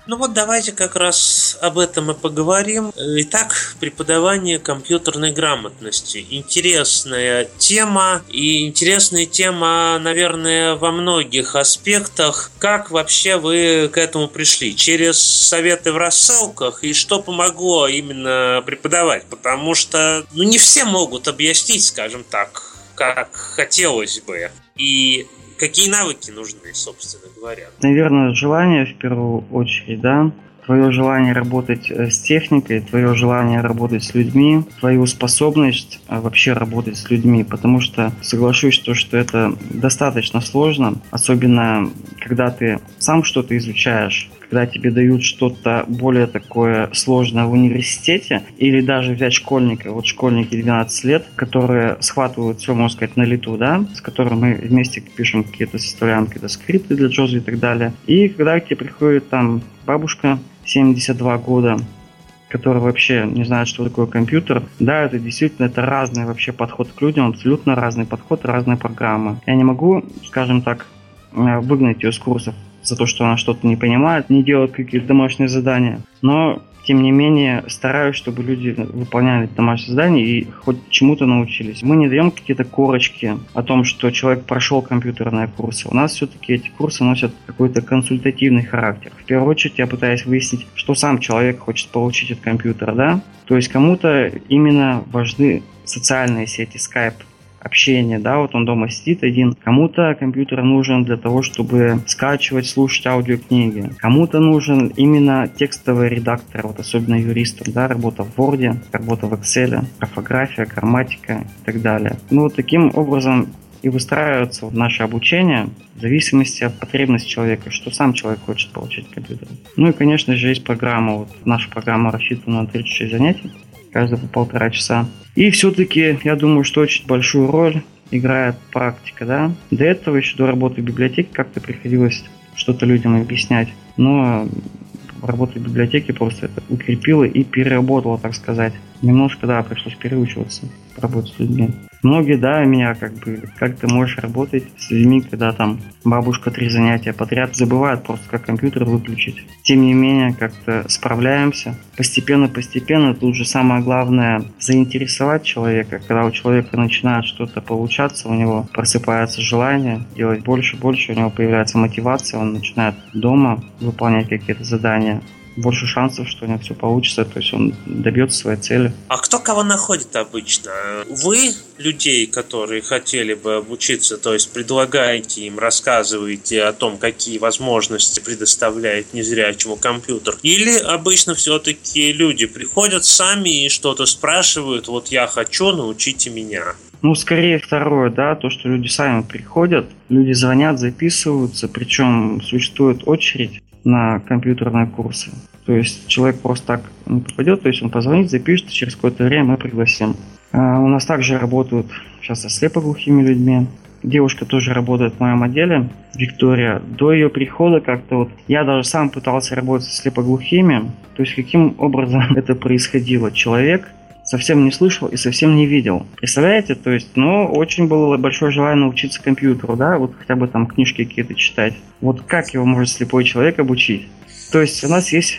Ну вот давайте как раз об этом и поговорим. Итак, преподавание компьютерной грамотности. Интересная тема, и интересная тема, наверное, во многих аспектах. Как вообще вы к этому пришли? Через советы в рассылках? И что помогло именно преподавать? Потому что не все могут объяснить, скажем так, как хотелось бы. И какие навыки нужны, собственно говоря? Наверное, желание в первую очередь, да. Твое желание работать с техникой, твое желание работать с людьми, твою способность вообще работать с людьми. Потому что соглашусь, что это достаточно сложно, особенно когда ты сам что-то изучаешь, когда тебе дают что-то более такое сложное в университете, или даже взять школьника, вот школьники 12 лет, которые схватывают все, можно сказать, на лету, да, с которыми мы вместе пишем какие-то, составляем какие-то скрипты для JOSA и так далее. И когда к тебе приходит там бабушка 72 года, которые вообще не знают, что такое компьютер. Да, это действительно это разный вообще подход к людям, абсолютно разный подход, разные программы. Я не могу, скажем так, выгнать ее с курсов за то, что она что-то не понимает, не делает какие-то домашние задания. Но, тем не менее, стараюсь, чтобы люди выполняли домашние задания и хоть чему-то научились. Мы не даем какие-то корочки о том, что человек прошел компьютерные курсы. У нас все-таки эти курсы носят какой-то консультативный характер. В первую очередь я пытаюсь выяснить, что сам человек хочет получить от компьютера, да? То есть кому-то именно важны социальные сети, Skype, общение, да, вот он дома сидит один. Кому-то компьютер нужен для того, чтобы скачивать, слушать аудиокниги. Кому-то нужен именно текстовый редактор, вот особенно юристам, да, работа в Word, работа в Excel, орфография, грамматика и так далее. Ну, вот таким образом и выстраивается наше обучение в зависимости от потребностей человека, что сам человек хочет получить компьютер. Ну и, конечно же, есть программа, вот наша программа рассчитана на 36 занятий, каждые по 1,5 часа. И все-таки, я думаю, что очень большую роль играет практика, да. До этого, еще до работы в библиотеке, как-то приходилось что-то людям объяснять. Но работа в библиотеке просто это укрепила и переработала, так сказать. Немножко, да, пришлось переучиваться работать с людьми. Многие, да, меня как ты можешь работать с людьми, когда там бабушка 3 занятия подряд забывает просто как компьютер выключить. Тем не менее, как-то справляемся. Постепенно, тут же самое главное заинтересовать человека. Когда у человека начинает что-то получаться, у него просыпается желание делать больше, у него появляется мотивация, он начинает дома выполнять какие-то задания. Больше шансов, что у него все получится, то есть он добьется своей цели. А кто кого находит обычно? Вы людей, которые хотели бы обучиться, то есть предлагаете им, рассказываете о том, какие возможности предоставляет незрячему компьютер? Или обычно все-таки люди приходят сами и что-то спрашивают, вот я хочу, научите меня? Ну, скорее второе, да, то, что люди сами приходят, люди звонят, записываются, причем существует очередь на компьютерные курсы. То есть человек просто так не попадет, то есть он позвонит, запишет, через какое-то время мы пригласим. У нас также работают сейчас со слепоглухими людьми. Девушка тоже работает в моем отделе, Виктория. До ее прихода как-то вот я даже сам пытался работать со слепоглухими. То есть каким образом это происходило? Человек совсем не слышал и совсем не видел. Представляете? То есть, очень было большое желание научиться компьютеру, да, вот хотя бы там книжки какие-то читать. Вот как его может слепой человек обучить? То есть у нас есть